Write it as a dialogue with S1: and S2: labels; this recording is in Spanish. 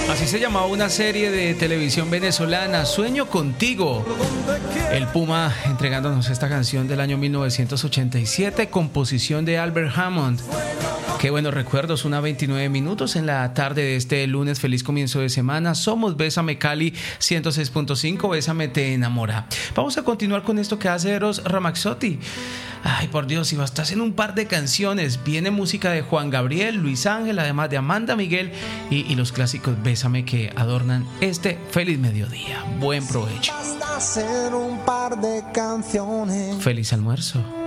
S1: Así se llamaba una serie de televisión venezolana, Sueño Contigo. El Puma entregándonos esta canción del año 1987, composición de Albert Hammond. Qué buenos recuerdos, 1:29 minutos en la tarde de este lunes. Feliz comienzo de semana. Somos Bésame Cali 106.5, Bésame te enamora. Vamos a continuar con esto que hace Eros Ramazzotti. Ay, por Dios, si bastas en un par de canciones. Viene música de Juan Gabriel, Luis Ángel, además de Amanda Miguel y los clásicos Bésame que adornan este feliz mediodía. Buen provecho.
S2: Basta hacer un par de canciones.
S1: Feliz almuerzo.